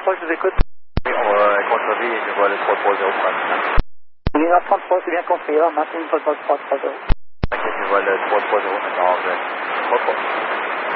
33, je vous écoute. Oui, on va contrôler et je vois le 330 maintenant. Numéro 33, c'est bien compris. Alors, maintenant, 330. Ok, je vois le 330 maintenant.